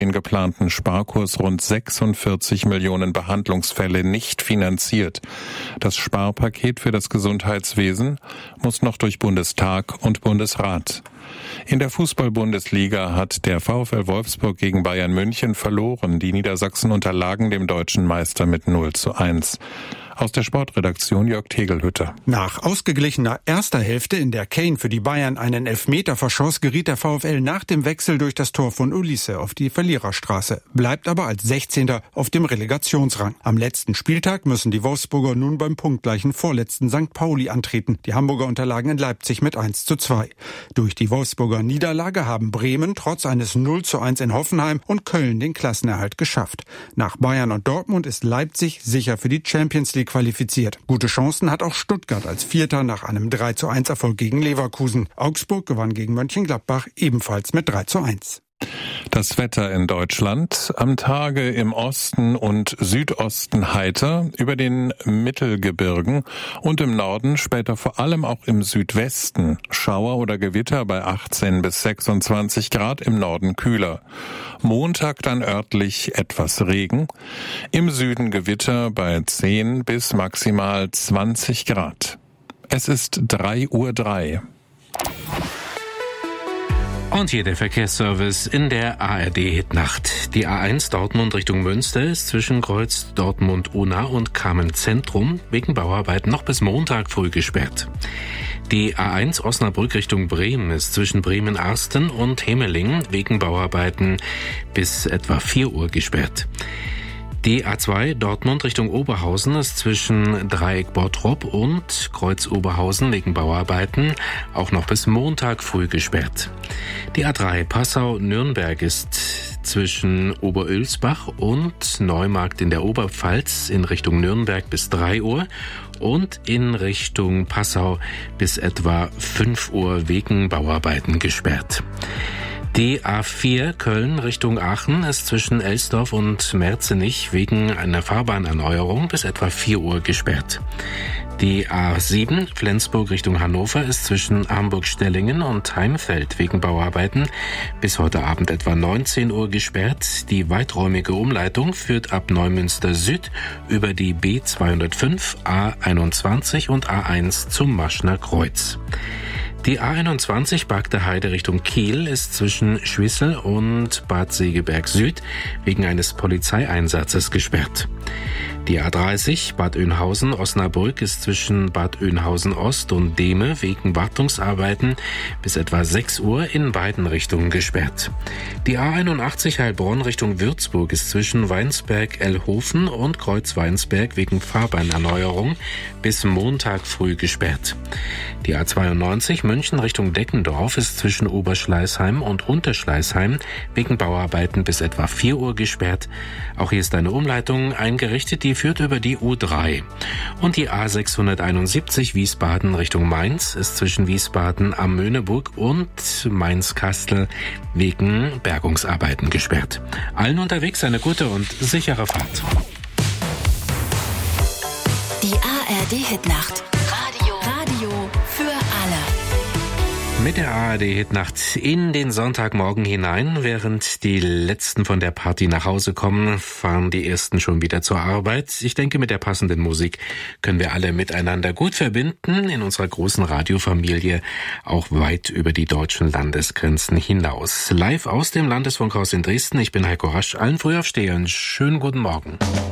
den geplanten Sparkurs rund 46 Millionen Behandlungsfälle nicht finanziert. Das Sparpaket für das Gesundheitswesen muss noch durch Bundestag und Bundesrat. In der Fußball-Bundesliga hat der VfL Wolfsburg gegen Bayern München verloren. Die Niedersachsen unterlagen dem deutschen Meister mit 0:1. Aus der Sportredaktion Jörg Tegelhütter. Nach ausgeglichener erster Hälfte, in der Kane für die Bayern einen Elfmeter verschoss, geriet der VfL nach dem Wechsel durch das Tor von Ulisse auf die Verliererstraße, bleibt aber als 16. auf dem Relegationsrang. Am letzten Spieltag müssen die Wolfsburger nun beim punktgleichen vorletzten St. Pauli antreten. Die Hamburger unterlagen in Leipzig mit 1:2. Durch die Wolfsburger Niederlage haben Bremen trotz eines 0:1 in Hoffenheim und Köln den Klassenerhalt geschafft. Nach Bayern und Dortmund ist Leipzig sicher für die Champions League qualifiziert. Gute Chancen hat auch Stuttgart als Vierter nach einem 3:1 Erfolg gegen Leverkusen. Augsburg gewann gegen Mönchengladbach ebenfalls mit 3:1. Das Wetter in Deutschland: am Tage im Osten und Südosten heiter, über den Mittelgebirgen und im Norden, später vor allem auch im Südwesten Schauer oder Gewitter bei 18 bis 26 Grad, im Norden kühler. Montag dann örtlich etwas Regen, im Süden Gewitter bei 10 bis maximal 20 Grad. Es ist 3:03 Uhr. Und hier der Verkehrsservice in der ARD-Hitnacht. Die A1 Dortmund Richtung Münster ist zwischen Kreuz Dortmund-Unna und Kamen-Zentrum wegen Bauarbeiten noch bis Montag früh gesperrt. Die A1 Osnabrück Richtung Bremen ist zwischen Bremen-Arsten und Hemelingen wegen Bauarbeiten bis etwa 4 Uhr gesperrt. Die A2 Dortmund Richtung Oberhausen ist zwischen Dreieck Bottrop und Kreuz Oberhausen wegen Bauarbeiten auch noch bis Montag früh gesperrt. Die A3 Passau-Nürnberg ist zwischen Oberölsbach und Neumarkt in der Oberpfalz in Richtung Nürnberg bis 3 Uhr und in Richtung Passau bis etwa 5 Uhr wegen Bauarbeiten gesperrt. Die A4 Köln Richtung Aachen ist zwischen Elsdorf und Merzenich wegen einer Fahrbahnerneuerung bis etwa 4 Uhr gesperrt. Die A7 Flensburg Richtung Hannover ist zwischen Hamburg-Stellingen und Heimfeld wegen Bauarbeiten bis heute Abend etwa 19 Uhr gesperrt. Die weiträumige Umleitung führt ab Neumünster Süd über die B205, A21 und A1 zum Maschner Kreuz. Die A21 Bagde Heide Richtung Kiel ist zwischen Schwissel und Bad Segeberg Süd wegen eines Polizeieinsatzes gesperrt. Die A30 Bad Oeynhausen-Osnabrück ist zwischen Bad Oeynhausen-Ost und Dehme wegen Wartungsarbeiten bis etwa 6 Uhr in beiden Richtungen gesperrt. Die A81 Heilbronn Richtung Würzburg ist zwischen Weinsberg-Ellhofen und Kreuz-Weinsberg wegen Fahrbahnerneuerung bis Montag früh gesperrt. Die A92 München Richtung Deckendorf ist zwischen Oberschleißheim und Unterschleißheim wegen Bauarbeiten bis etwa 4 Uhr gesperrt. Auch hier ist eine Umleitung eingerichtet, die führt über die U3. Und die A671 Wiesbaden Richtung Mainz ist zwischen Wiesbaden am Möhneburg und Mainz-Kastel wegen Bergungsarbeiten gesperrt. Allen unterwegs eine gute und sichere Fahrt. Die ARD-Hitnacht. Radio für alle. Mit der ARD-Hitnacht in den Sonntagmorgen hinein. Während die Letzten von der Party nach Hause kommen, fahren die Ersten schon wieder zur Arbeit. Ich denke, mit der passenden Musik können wir alle miteinander gut verbinden in unserer großen Radiofamilie, auch weit über die deutschen Landesgrenzen hinaus. Live aus dem Landesfunkhaus in Dresden. Ich bin Heiko Rasch. Allen Frühaufstehern schönen guten Morgen.